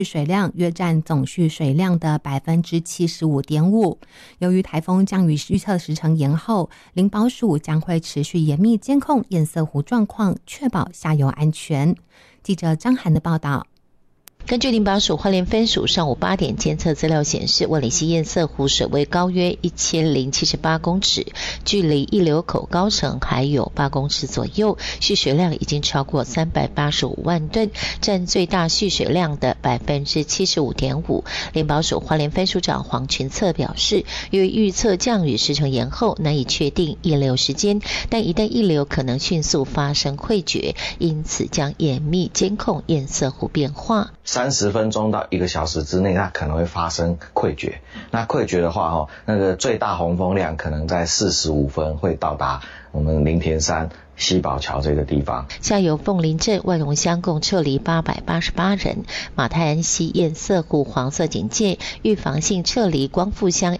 水量约占总蓄水量的 75.5%。 由于台风降雨预测时程延后，林保署将会持续严密监控堰塞湖状况，确保下游安全。记者张涵的报道。 根据林保署花莲分署上午8点监测资料显示，万里溪堰塞湖水位高约1078公尺，距离溢流口高层还有8公尺左右，蓄水量已经超过385万吨，占最大蓄水量的 75.5%。 林保署花莲分署长黄群策表示，由于预测降雨时程延后，难以确定溢流时间，但一旦溢流可能迅速发生溃决，因此将严密监控堰塞湖变化。 30分钟到1个小时之内，那可能会发生溃决。那溃决的话，那个最大洪峰量可能在45分会到达我们林田山西宝桥这个地方。 下游凤林镇万荣乡共撤离888人，马太安溪堰塞湖黄色警戒，预防性撤离光复乡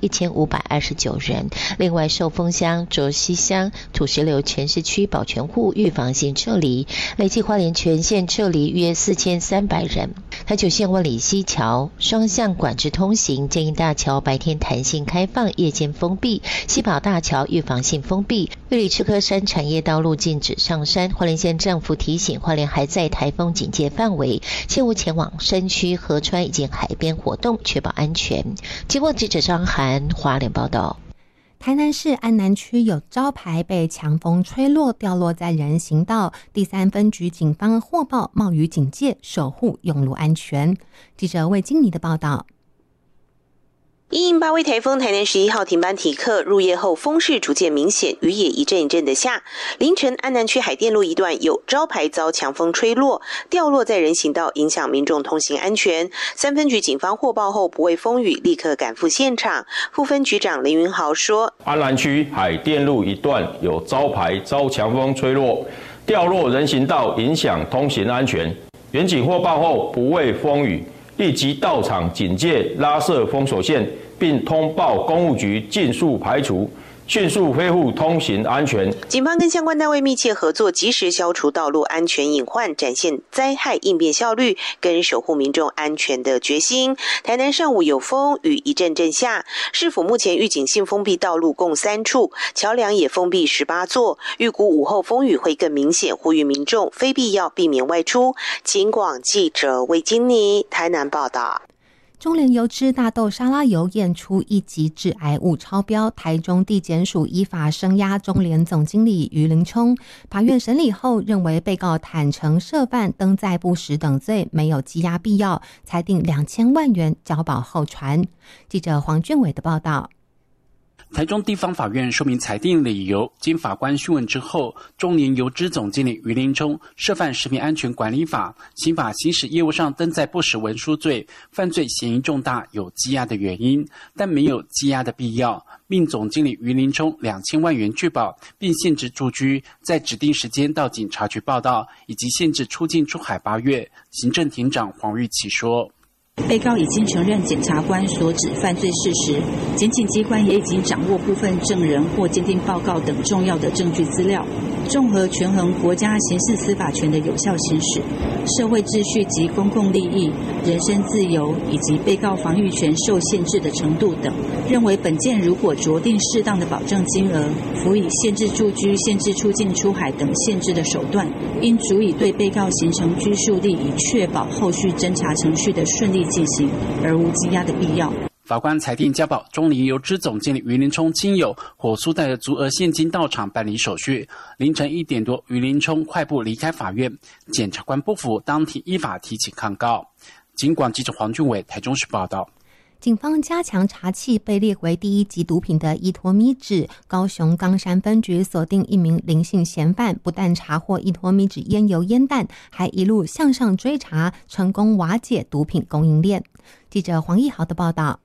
1529人。另外寿丰乡、卓溪乡、土石流全市区保全户预防性撤离，累计花莲全县撤离约4300人。台九线万里溪桥双向管制通行，建议大桥白天弹性开放，夜间封闭；西宝大桥预防性封闭。玉里赤科山产业道路禁止上山，花莲县政府提醒花莲还在台风警戒范围，切勿前往山区、河川以及海边活动，确保安全。经过记者张涵花莲报道。 台南市安南区有招牌被强风吹落，掉落在人行道。第3分局警方获报冒雨警戒，守护用路安全。记者魏金妮的报道。 因应8位台风，台南11号停班停课，入夜后风势逐渐明显，雨也一阵一阵的下。凌晨安南区海淀路一段有招牌遭强风吹落，掉落在人行道，影响民众通行安全。3分局警方获报后不畏风雨，立刻赶赴现场。副分局长林云豪说， 安南区海淀路一段有招牌遭强风吹落，掉落人行道，影响通行安全。员警获报后不畏风雨，立即到场警戒拉设封锁线，并通报公务局尽速排除，迅速恢复通行安全。 警方跟相关单位密切合作，及时消除道路安全隐患，展现灾害应变效率跟守护民众安全的决心。台南上午有风，雨一阵阵下，市府目前预警性封闭道路共3处，桥梁也封闭18座，预估午后风雨会更明显，呼吁民众非必要避免外出。警广记者魏金妮台南报道。 中联油脂大豆沙拉油验出1级致癌物超标，台中地检署依法声押中联总经理于林冲。法院审理后认为，被告坦承涉犯登载不实等罪，没有羁押必要，裁定2000万元交保候传。记者黄俊伟的报道。 台中地方法院说明裁定理由，经法官讯问之后，中联油脂总经理于林冲涉犯食品安全管理法、刑法行使业务上登载不实文书罪，犯罪嫌疑重大，有羁押的原因，但没有羁押的必要，命总经理于林冲2000万元拒保，并限制住居，在指定时间到警察局报到，以及限制出境出海8月。行政庭长黄玉琪说， 被告已经承认检察官所指犯罪事实，检警机关也已经掌握部分证人或鉴定报告等重要的证据资料，综合权衡国家刑事司法权的有效行使、社会秩序及公共利益、人身自由以及被告防御权受限制的程度等，认为本件如果酌定适当的保证金额，辅以限制住居、限制出境出海等限制的手段，应足以对被告形成拘束力，以确保后续侦查程序的顺利进行，而无羁押的必要。 法官裁定交保中联油脂总经理于林冲亲友火速带着足额现金到场办理手续。凌晨1点多，于林冲快步离开法院，检察官不服，当庭依法提起抗告。警广记者黄俊伟台中市报道。 警方加强查缉被列为第1级毒品的依托咪酯，高雄冈山分局锁定1名林姓嫌犯，不但查获依托咪酯烟油烟弹，还一路向上追查，成功瓦解毒品供应链。记者黄义豪的报道。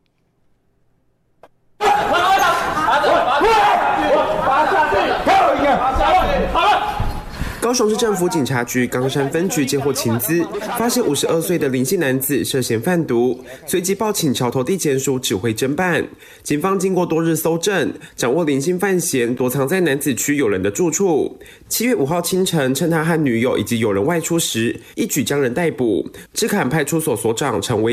高雄市政府警察局冈山分局接获情资，发现52岁的林姓男子涉嫌贩毒，随即报请桥头地检署指挥侦办。警方经过多日搜证，掌握林姓犯嫌躲藏在楠梓区友人的住处。7月5号清晨，趁他和女友以及友人外出时，一举将人逮捕。芝坎派出所所长陈维